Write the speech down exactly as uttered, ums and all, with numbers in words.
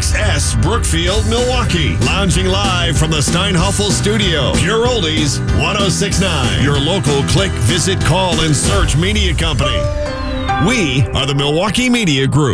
X S Brookfield, Milwaukee. Lounging live from the Steinhoffel Studio. Pure Oldies, one oh six point nine. Your local click, visit, call, and search media company. We are the Milwaukee Media Group.